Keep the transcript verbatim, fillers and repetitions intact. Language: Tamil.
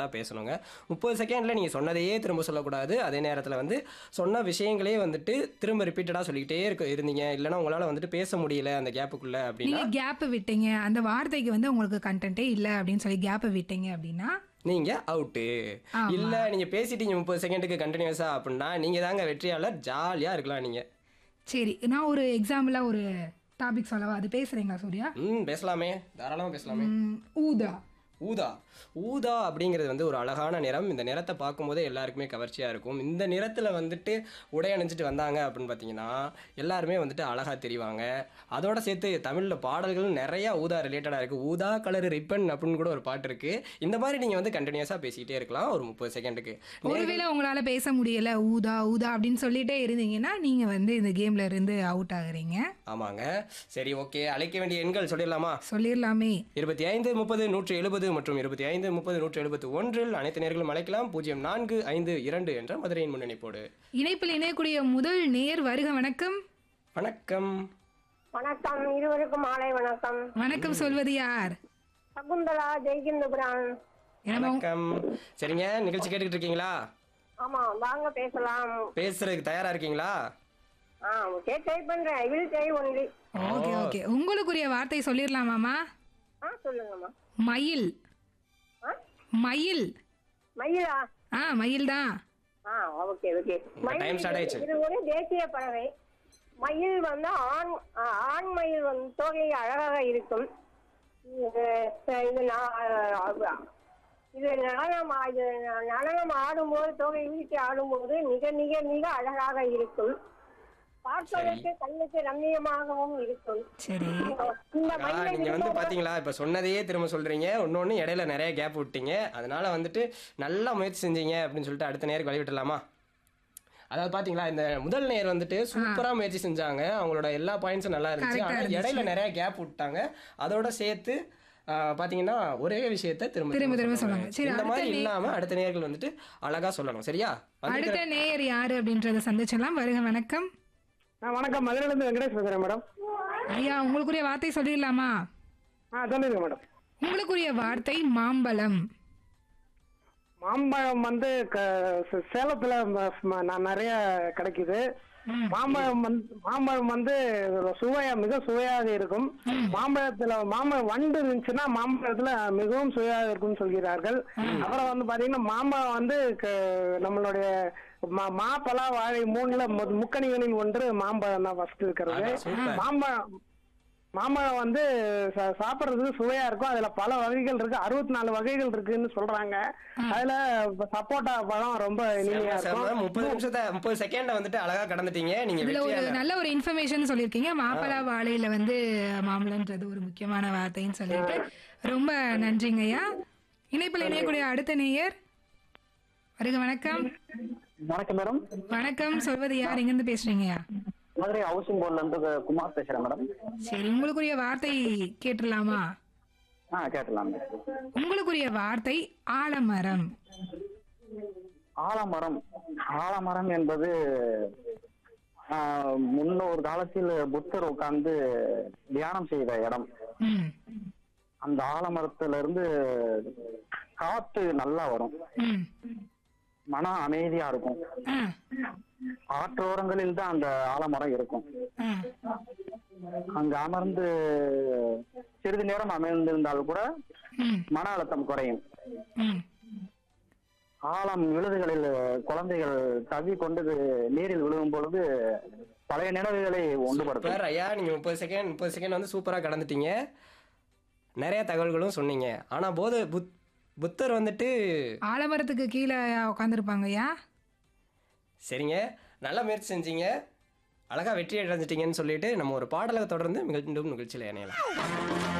கரெக்டாக பேசணுங்க. முப்பது செகண்டில் நீங்கள் சொன்னதையே திரும்ப சொல்லக்கூடாது. அதே நேரத்தில் வந்து சொன்ன விஷயங்களே வந்துட்டு திரும்ப ரிப்பீட்டடாக சொல்லிக்கிட்டே இருக்க இருந்தீங்க இல்லைன்னா உங்களால் வந்துட்டு பேச முடியல அந்த கேப்புக்குள்ளே அப்படின்னா நீங்க கேப் விட்டீங்க. அந்த வார்த்தைக்கு வந்து உங்களுக்கு கன்டென்ட்டே இல்ல அப்படின்னு சொல்லி கேப் விட்டீங்க அப்படின்னா நீங்கள் அவுட்டு. ஆமா. இல்லை நீங்கள் பேசிட்டீங்க முப்பது செகண்டுக்கு கண்டினியூஸாக அப்படின்னா நீங்கள் தாங்க வெற்றியாளர். ஜாலியாக இருக்கலாம் நீங்கள். சரி, நான் ஒரு எக்ஸாம்பிளா ஒரு டாபிக் சொல்லவா? அது பேசுறீங்களா சூர்யா? ம் பேசலாமே, தாராளமாக பேசலாமே. ம், ஊதா. ஊதா ஊதா அப்படிங்கிறது வந்து ஒரு அழகான நிறம். இந்த நிறத்தை பார்க்கும்போதே எல்லாருக்குமே கவர்ச்சியாக இருக்கும். இந்த நிறத்தில் வந்துட்டு உடை அணிஞ்சிட்டு வந்தாங்க அப்படின்னு பார்த்தீங்கன்னா எல்லாருமே வந்துட்டு அழகாக தெரிவாங்க. அதோட சேர்த்து தமிழில் பாடல்களும் நிறையா ஊதா ரிலேட்டடாக இருக்குது. ஊதா கலர் ரிப்பன் அப்படின்னு கூட ஒரு பாட்டு இருக்குது. இந்த மாதிரி நீங்கள் வந்து கண்டினியூஸாக பேசிக்கிட்டே இருக்கலாம் ஒரு முப்பது செகண்டுக்கு. ஒருவேளை உங்களால பேச முடியல ஊதா ஊதா அப்படின்னு சொல்லிட்டே இருந்தீங்கன்னா நீங்க வந்து இந்த கேம்ல இருந்து அவுட் ஆகுறீங்க. ஆமாங்க. சரி, ஓகே. அழைக்க வேண்டிய எண்கள் சொல்லிடலாமா? சொல்லிடலாமே. இருபத்தி ஐந்து முப்பது நூற்றி எழுபது மற்றும் இருபத்தி ஐந்து முப்பது நூற்றி எழுபத்தி ஒன்றில் அனைத்து நேர்களும் அழைக்கலாம். பூஜ்ஜியம் நான்கு ஐந்து இரண்டு என்ற மதுரையின் முன்னணிப்போடு. இணைப்பில் இணையக்கூடிய முதல் நேர் வருக. வணக்கம். வணக்கம். வணக்கம், இருவருக்கும் மாலை வணக்கம். வணக்கம் சொல்வது யார்? சகுந்தலா ஜெய்கிந்தபுரம். வணக்கம். சரிங்க, நிகழ்ச்சி கேட்டுக்கிட்டு இருக்கீங்களா? ஆமா, வாங்க பேசலாம். பேசுறதுக்கு தயாரா இருக்கீங்களா? ஆ, ஓகே, ட்ரை பண்றேன். I will try only. Okay okay. உங்களுக்குரிய வார்த்தை சொல்லிடலாமாமா? ஆ, சொல்லுங்கம்மா. மயில். ஆ, மயில். மயிலா? ஆ, மயில் தான். ஆ, ஓகே ஓகே. டைம் ஸ்டார்ட் ஆயிடுச்சு. இது ஒரு தேசிய பறவை. மயில் வந்து ஆண் ஆ, ஆண் மயில் வந்து தோகை அழகாக இருக்கும். இது இது நா- இது நடனம் ஆ- இது நடனம் ஆடும்போது தோகை வீசி ஆடும்போது மிக மிக மிக அழகாக இருக்கும். பார்ப்பதற்கு கண்ணுக்கு ரம்மியமாகவும் இருக்கும். சரி. இந்த ஆ, மயிலை நீங்க வந்து விரும்பாத- பாத்தீங்களா, இப்ப சொன்னதையே திரும்ப சொல்றீங்க. ஒன்னொன்னு இடையில நிறைய கேப் விட்டீங்க. அதனால வந்துட்டு நல்லா முயற்சி செஞ்சீங்க அப்படின்னு சொல்லிட்டு அடுத்த நேருக்கு வழிவிட்டுலாமா? அதாவது பாத்தீங்களா, இந்த முதல் நேர் வந்துட்டு சூப்பரா முயற்சி செஞ்சாங்க. அவங்களோட எல்லா பாயிண்ட்ஸும் நல்லா இருந்துச்சு. Correct ஆ ஆனா இருந்துச்சு. இடையில நிறைய கேப் விட்டாங்க. அதோட சேர்த்து ஆ, பாத்தீங்கன்னா ஒரே விஷயத்த திரும்ப திரும்ப திரும்ப சொன்னாங்க. சொன்னாங்க. சரி, இந்த அடுத்த மாதிரி நே- இல்லாம அடுத்த நேர்கள் வந்துட்டு அழகா சொல்லணும். சரியா? அடுத்த நேயர் யாரு அப்படின்றத சந்திச்சலாம். வருக. வணக்கம். ஆ, வணக்கம். மதுரையிலேருந்து வெங்கடேஷ் பேசுகிறேன் மேடம். ஐயா, உங்களுக்குரிய வார்த்தை சொல்லிடலாமா? ஆ, சொல்லுங்க மேடம். உங்களுக்குரிய வார்த்தை மாம்பழம். மாம்பழம் வந்து க- சே- சேலத்துல ம- ம- நான் நிறைய கிடைக்குது. மாம்பழம் வந்து மாம்பழம் வந்து சுவையா மிக சுவையாக இருக்கும். மாம்பழத்துல மாம்பழம் வண்டு இருந்துச்சுன்னா மாம்பழத்துல மிகவும் சுவையாக இருக்கும்னு சொல்கிறார்கள். அப்புறம் வந்து பாத்தீங்கன்னா மாம்பழம் வந்து க- நம்மளுடைய மா- மா பலா வாழை மூணுல மு- முக்கணிகளில் ஒன்று மாம்பழம் தான் ஃபர்ஸ்ட் இருக்கிறது. ஆ, சூப்பர். மாம்பழம் மாம்பழம் வந்து சா- சாப்பிடுறதுக்கு சுவையா இருக்கும். அதுல பல வகைகள் இருக்கு. அறுபத்தி நாலு வகைகள் இருக்குன்னு சொல்றாங்க. அதுல சப்போட்டா பழம் ரொம்ப இனிமையா இருக்கும். முப்பது நிமிஷத்தை முப்பது செகண்ட வந்துட்டு அழகா கடந்துட்டீங்க. நீங்க இதுல ஒரு வெற்றியாளர். நல்ல ஒரு இன்ஃபர்மேஷன் சொல்லியிருக்கீங்க. மாப்பழா வாழையில வந்து மாம்பழம்ன்றது ஒரு முக்கியமான வார்த்தைன்னு சொல்லிட்டு ரொம்ப நன்றிங்கய்யா. இணைப்பில் இணையக்கூடிய அடுத்த நேயர் வருக. வணக்கம். வணக்கம் மேடம். வணக்கம் சொல்வது யார்? எங்கிருந்து பேசுறீங்கய்யா? மதுரை ஹவுசிங் போர்ட்ல இருந்து குமார் பேசுறேன் மேடம். சரி, உங்களுக்குரிய வார்த்தை கேட்டுடலாமா? ஆ, கேட்டலாம். உங்களுக்குரிய வார்த்தை ஆலமரம். ஆலமரம். ஆலமரம் என்பது ஆ, முன்னொரு காலத்தில் புத்தர் உட்கார்ந்து தியானம் செய்த இடம். ம், அந்த ஆலமரத்துல இருந்து காத்து நல்லா வரும். ம், மன அமைதியா இருக்கும். ஆ, ஆற்றோரங்களில் தான் அந்த ஆலமரம் இருக்கும். ஆ, அங்க அமர்ந்து சிறிது நேரம் அமர்ந்திருந்தால் கூட ம், மன அழுத்தம் குறையும். ம். ஆழம் விழுதுகளில் குழந்தைகள் தவி கொண்டு நீரில் விழுகும் பொழுது பழைய நினைவுகளை ஒன்றுபடுத்தும். சூப்பர் ஐயா, நீங்க முப்பது செகண்ட் முப்பது செகண்ட் வந்து சூப்பரா கடந்துட்டீங்க. நிறைய தகவல்களும் சொன்னீங்க. ஆனா போது புத் புத்தர் வந்துட்டு ஆலமரத்துக்கு கீழே உட்காந்துருப்பாங்க ஐயா. சரிங்க, நல்லா முயற்சி செஞ்சீங்க. அழகா வெற்றி அடைஞ்சிட்டீங்கன்னு சொல்லிட்டு நம்ம ஒரு பாடலை தொடர்ந்து மீண்டும் நிகழ்ச்சியில் இணையலாம்.